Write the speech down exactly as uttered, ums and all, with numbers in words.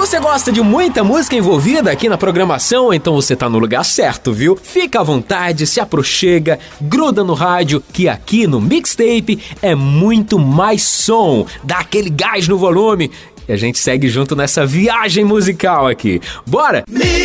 Você gosta de muita música envolvida aqui na programação? Então você tá no lugar certo, viu? Fica à vontade, se aproxega, gruda no rádio, que aqui no Mixtape é muito mais som. Dá aquele gás no volume e a gente segue junto nessa viagem musical aqui. Bora!